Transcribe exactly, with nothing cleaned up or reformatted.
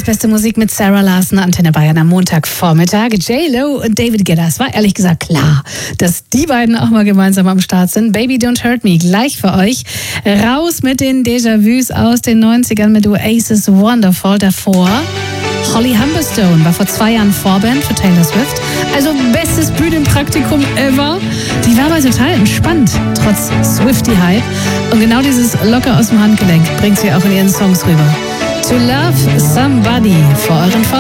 beste Musik mit Sarah Larson, Antenne Bayern am Montagvormittag. J-Lo und David Guetta. Es war ehrlich gesagt klar, dass die beiden auch mal gemeinsam am Start sind. Baby Don't Hurt Me, gleich für euch. Raus mit den Déjà-vus aus den neunzigern mit Oasis Wonderful. Davor Holly Humberstone war vor zwei Jahren Vorband für Taylor Swift. Also bestes Bühnenpraktikum ever. Die war aber total entspannt, trotz Swiftie-Hype. Und genau dieses locker aus dem Handgelenk bringt sie auch in ihren Songs rüber. To Love Somebody vor euren